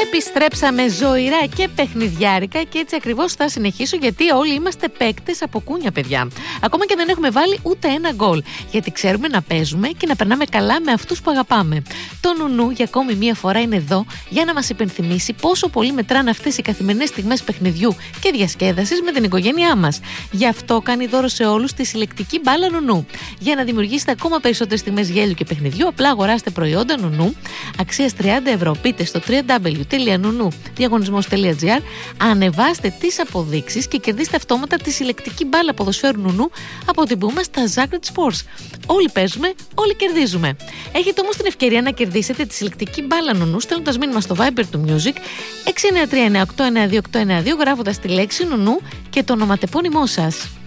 Επιστρέψαμε ζωηρά και παιχνιδιάρικα και έτσι ακριβώς θα συνεχίσω, γιατί όλοι είμαστε παίκτες από κούνια, παιδιά. Ακόμα και δεν έχουμε βάλει ούτε ένα γκολ. Γιατί ξέρουμε να παίζουμε και να περνάμε καλά με αυτούς που αγαπάμε. Το νουνού για ακόμη μία φορά είναι εδώ για να μας υπενθυμίσει πόσο πολύ μετράνε αυτές οι καθημερινές στιγμές παιχνιδιού και διασκέδασης με την οικογένειά μας. Γι' αυτό κάνει δώρο σε όλους τη συλλεκτική μπάλα νουνού. Για να δημιουργήσετε ακόμα περισσότερες στιγμές γέλιου και παιχνιδιού, απλά αγοράστε προϊόντα νουνού αξίας 30 ευρώ. Μπείτε στο www.nounou.gr, ανεβάστε τις αποδείξεις και κερδίστε αυτόματα τη συλλεκτική μπάλα ποδοσφαίρου νουνού από την Puma στα Zagreb Sports. Όλοι παίζουμε, όλοι κερδίζουμε. Έχετε όμως την ευκαιρία να κερδίσετε τη συλλεκτική μπάλα νουνού στέλνοντας μήνυμα στο Viber του Music 693-9892-892, γράφοντας τη λέξη νουνού και το ονοματεπώνυμό σας.